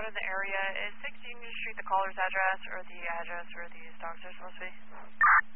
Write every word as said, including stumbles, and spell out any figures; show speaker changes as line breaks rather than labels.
out in the area. Is six Union Street the caller's address or the address where these dogs are supposed to be?